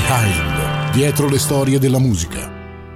Behind, dietro le storie della musica.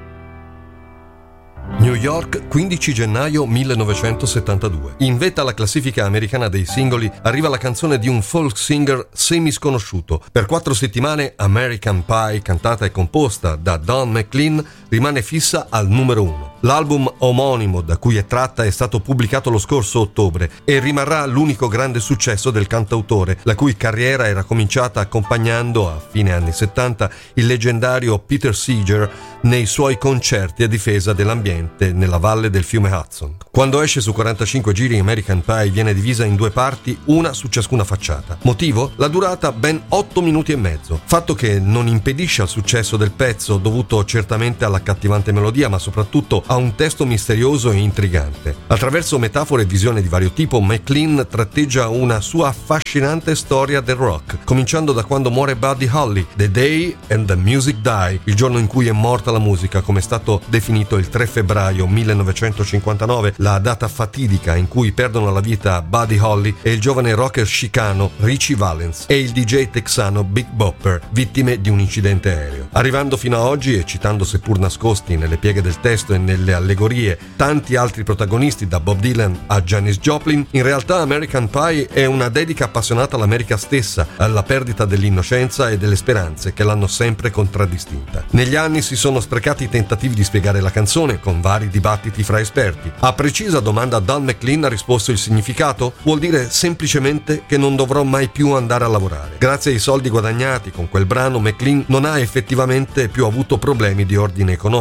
New York, 15 gennaio 1972. In vetta alla classifica americana dei singoli arriva la canzone di un folk singer semi-sconosciuto. Per 4 settimane American Pie, cantata e composta da Don McLean, rimane fissa al numero 1. L'album omonimo da cui è tratta è stato pubblicato lo scorso ottobre e rimarrà l'unico grande successo del cantautore, la cui carriera era cominciata accompagnando, a fine anni 70, il leggendario Peter Seeger nei suoi concerti a difesa dell'ambiente nella valle del fiume Hudson. Quando esce su 45 giri, American Pie viene divisa in 2 parti, una su ciascuna facciata. Motivo? La durata ben 8 minuti e mezzo, fatto che non impedisce al successo del pezzo, dovuto certamente all'accattivante melodia, ma soprattutto a un testo misterioso e intrigante. Attraverso metafore e visioni di vario tipo, McLean tratteggia una sua affascinante storia del rock, cominciando da quando muore Buddy Holly, The Day and the Music Die, il giorno in cui è morta la musica, come è stato definito il 3 febbraio 1959, la data fatidica in cui perdono la vita Buddy Holly e il giovane rocker chicano Ritchie Valens e il DJ texano Big Bopper, vittime di un incidente aereo. Arrivando fino a oggi e citando, seppur nascosti nelle pieghe del testo e nelle allegorie, tanti altri protagonisti, da Bob Dylan a Janis Joplin, in realtà American Pie è una dedica appassionata all'America stessa, alla perdita dell'innocenza e delle speranze che l'hanno sempre contraddistinta. Negli anni si sono sprecati i tentativi di spiegare la canzone, con vari dibattiti fra esperti. A precisa domanda Don McLean ha risposto: il significato vuol dire semplicemente che non dovrò mai più andare a lavorare. Grazie ai soldi guadagnati con quel brano, McLean non ha effettivamente più avuto problemi di ordine economico.